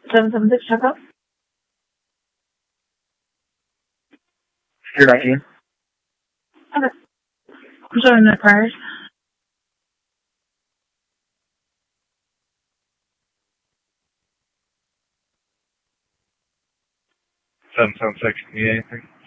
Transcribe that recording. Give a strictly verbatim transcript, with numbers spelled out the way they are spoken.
seven seven six, check out. You're nineteen. Okay. I'm showing the cars. seven seven six, need anything?